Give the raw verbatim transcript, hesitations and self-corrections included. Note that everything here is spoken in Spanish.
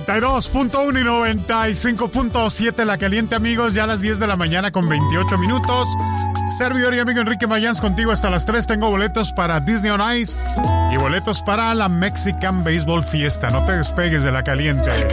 noventa y dos punto uno y noventa y cinco punto siete La Caliente, amigos, ya a las diez de la mañana con veintiocho minutos. Servidor y amigo Enrique Mayans contigo hasta las tres. Tengo boletos para Disney on Ice y boletos para la Mexican Baseball Fiesta. No te despegues de La Caliente.